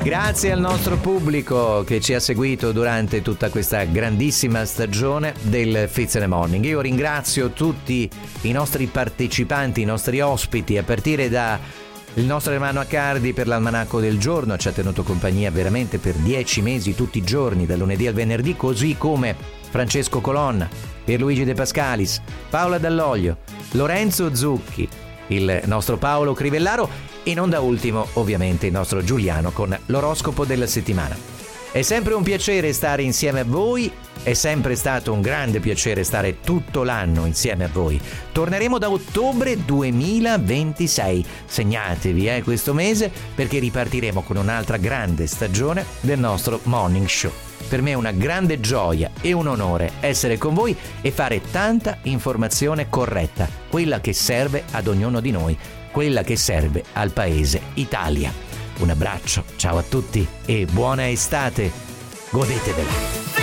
Grazie al nostro pubblico che ci ha seguito durante tutta questa grandissima stagione del Fizz in the Morning. Io ringrazio tutti i nostri partecipanti, i nostri ospiti, a partire da il nostro Ermanno Accardi per l'almanacco del giorno, ci ha tenuto compagnia veramente per 10 mesi tutti i giorni, dal lunedì al venerdì, così come Francesco Colonna, Pierluigi De Pascalis, Paola Dall'Oglio, Lorenzo Zucchi, il nostro Paolo Crivellaro e non da ultimo ovviamente il nostro Giuliano con l'oroscopo della settimana. È sempre un piacere stare insieme a voi, è sempre stato un grande piacere stare tutto l'anno insieme a voi. Torneremo da ottobre 2026, segnatevi questo mese perché ripartiremo con un'altra grande stagione del nostro Morning Show. Per me è una grande gioia e un onore essere con voi e fare tanta informazione corretta, quella che serve ad ognuno di noi, quella che serve al paese Italia. Un abbraccio, ciao a tutti e buona estate, godetevela!